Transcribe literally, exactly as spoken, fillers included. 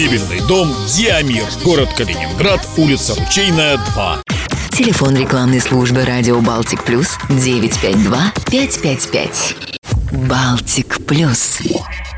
Мебельный дом «Диамир», город Калининград, улица Ручейная, два. Телефон рекламной службы «Радио Балтик Плюс» девять пять два пять пять пять. Балтик Плюс.